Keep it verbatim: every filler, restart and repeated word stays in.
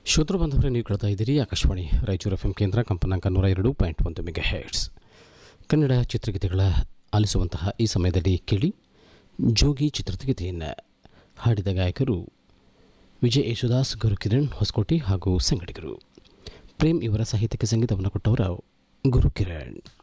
ಶ್ರೋತೃ ಬಾಂಧವರೇ, ನೀವು ಕೇಳ್ತಾ ಇದ್ದೀರಿ ಆಕಾಶವಾಣಿ ರಾಯಚೂರು ಎಫ್ ಎಂ ಕೇಂದ್ರ ಕಂಪನಾಂಕ ನೂರ ಎರಡು ಪಾಯಿಂಟ್ ಒಂದು ಮೆಗಾ ಹೆರ್ಟ್ಸ್. ಕನ್ನಡ ಚಿತ್ರಗೀತೆಗಳ ಆಲಿಸುವಂತಹ ಈ ಸಮಯದಲ್ಲಿ ಕೇಳಿ ಜೋಗಿ ಚಿತ್ರಗೀತೆಯನ್ನು ಹಾಡಿದ ಗಾಯಕರು ವಿಜಯ್ ಯೇಸುದಾಸ್, ಗುರುಕಿರಣ್ ಹೊಸಕೋಟೆ ಹಾಗೂ ಸಂಗಡಿಗರು. ಪ್ರೇಮ್ ಇವರ ಸಾಹಿತ್ಯಕ್ಕೆ ಸಂಗೀತವನ್ನು ಕೊಟ್ಟವರು ಗುರುಕಿರಣ್.